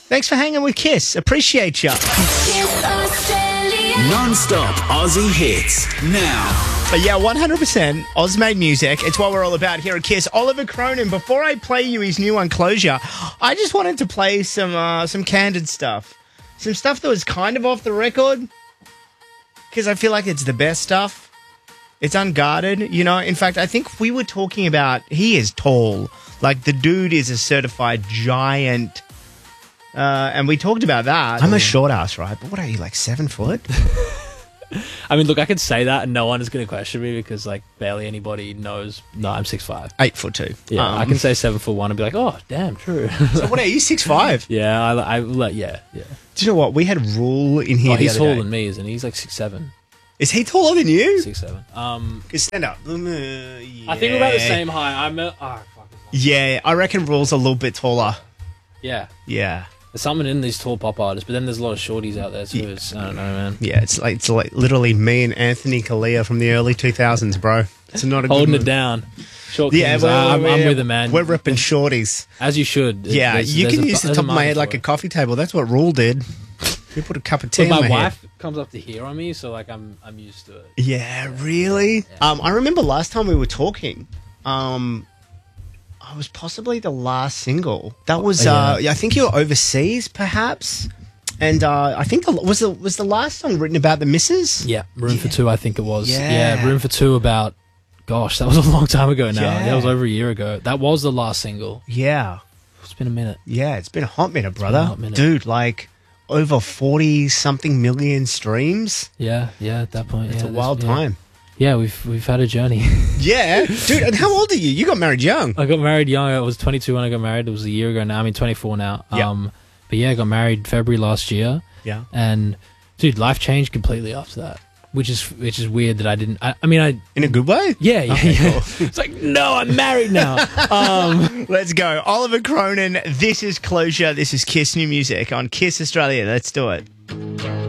Thanks for hanging with Kiss. Appreciate ya. Non-stop Aussie hits now. But yeah, 100% Oz-made music. It's what we're all about here at Kiss. Oliver Cronin, before I play you his new one, Closure, I just wanted to play some candid stuff. Some stuff that was kind of off the record, because I feel like it's the best stuff. It's unguarded, you know. In fact, I think we were talking about, he is tall. Like, the dude is a certified giant. And we talked about that. I'm a short ass, right? But what are you, like 7 foot? I mean, look, I could say that and no one is going to question me because, like, barely anybody knows. No, I'm 6'5". 8'2". Yeah, I can say 7'1" and be like, oh, damn, true. So what are you, 6'5"? Yeah, yeah. Do you know what? We had a rule in here. Oh, he's the other taller day. than me, isn't he? He's like 6'7". Is he taller than you? 6'7". Cause stand up. I think we're about the same height. Yeah, I reckon Rule's a little bit taller. Yeah. Yeah. There's something in these tall pop artists, but then there's a lot of shorties out there too. I don't know, man. Yeah, it's like literally me and Anthony Kalia from the early 2000s, bro. It's not a holding good it down. Short yeah, kings, well, I'm with him, man. We're ripping shorties. As you should. Yeah, you can use the top of my head like a coffee table. That's what Rule did. We put a cup of tea in my head. My wife comes up to here on me, so like I'm used to it. Yeah, really? Yeah. I remember last time we were talking, I was possibly the last single. That was, I think you were overseas, perhaps. And I think was the last song written about the missus? Yeah, Room for Two, I think it was. Yeah. Room for Two about, gosh, that was a long time ago now. Yeah. That was over a year ago. That was the last single. Yeah. It's been a minute. Yeah, it's been a hot minute, brother. Dude, like over 40-something million streams. Yeah, at that point. It's a wild time. Yeah, we've had a journey. Yeah. Dude, and how old are you? You got married young. I got married young. I was 22 when I got married. It was a year ago now. I mean, 24 now. Yeah. But yeah, I got married February last year. Yeah. And, dude, life changed completely after that. Which is weird that I didn't... I mean, in a good way? Yeah. Okay, cool. It's like, no, I'm married now. Let's go. Oliver Cronin, this is Closure. This is Kiss New Music on Kiss Australia. Let's do it.